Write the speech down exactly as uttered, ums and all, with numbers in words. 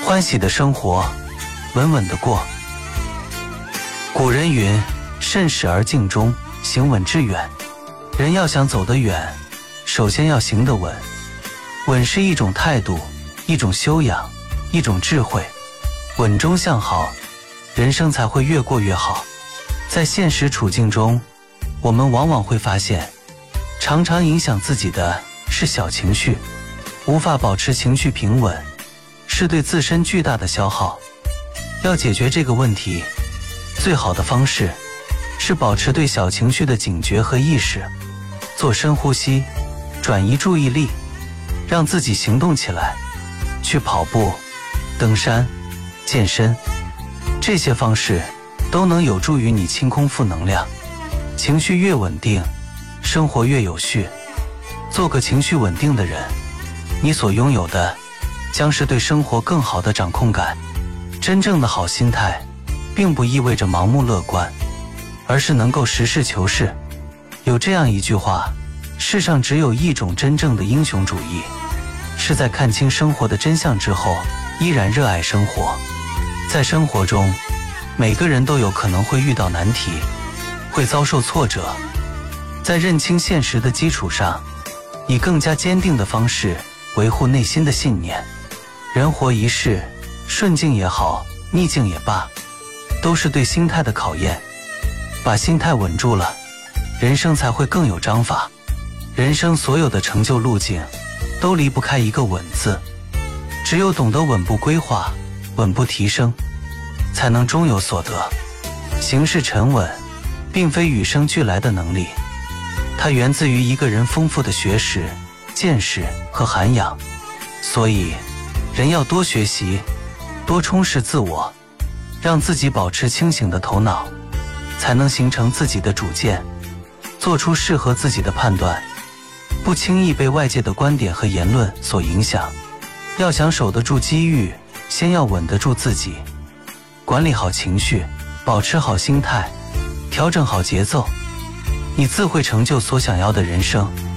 欢喜的生活，稳稳的过。古人云：慎始而敬终，行稳致远。人要想走得远，首先要行得稳。稳是一种态度，一种修养，一种智慧。稳中向好，人生才会越过越好。在现实处境中，我们往往会发现，常常影响自己的是小情绪，无法保持情绪平稳，是对自身巨大的消耗。要解决这个问题，最好的方式是保持对小情绪的警觉和意识，做深呼吸，转移注意力，让自己行动起来，去跑步、登山、健身，这些方式都能有助于你清空负能量。情绪越稳定，生活越有序。做个情绪稳定的人，你所拥有的将是对生活更好的掌控感。真正的好心态并不意味着盲目乐观，而是能够实事求是。有这样一句话，世上只有一种真正的英雄主义，是在看清生活的真相之后依然热爱生活。在生活中，每个人都有可能会遇到难题，会遭受挫折。在认清现实的基础上，以更加坚定的方式维护内心的信念。人活一世，顺境也好，逆境也罢，都是对心态的考验。把心态稳住了，人生才会更有章法。人生所有的成就路径都离不开一个稳字，只有懂得稳步规划，稳步提升，才能终有所得。行事沉稳并非与生俱来的能力，它源自于一个人丰富的学识、见识和涵养。所以人要多学习，多充实自我，让自己保持清醒的头脑，才能形成自己的主见，做出适合自己的判断，不轻易被外界的观点和言论所影响。要想守得住机遇，先要稳得住自己。管理好情绪，保持好心态，调整好节奏，你自会成就所想要的人生。